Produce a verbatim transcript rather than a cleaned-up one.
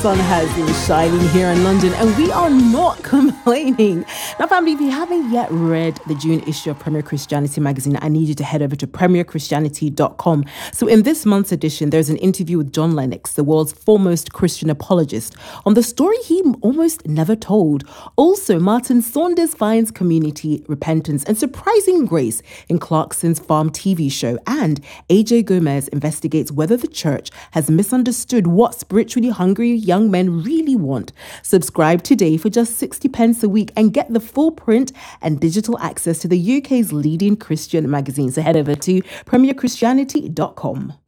sun has been shining here in London and we are not complaining. Now, family, if you haven't yet read the June issue of Premier Christianity magazine, I need you to head over to premier christianity dot com. So in this month's edition, there's an interview with John Lennox, the world's foremost Christian apologist, on the story he almost never told. Also, Martin Saunders finds community, repentance and surprising grace in Clarkson's Farm T V show. And A J Gomez investigates whether the church has misunderstood what spiritually hungry young men really want. Subscribe today for just sixty pence a week and get the full print and digital access to the U K's leading Christian magazine. So head over to premier christianity dot com.